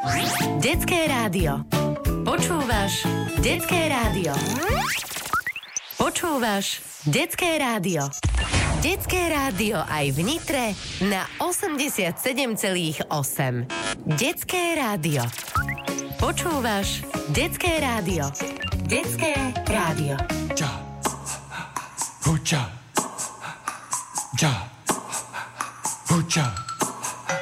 Detské rádio. Počúvaš Detské rádio. Počúvaš Detské rádio. Detské rádio aj v Nitre na 87,8. Detské rádio. Počúvaš Detské rádio. Detské rádio. Ča. Huča. Ča. Huča.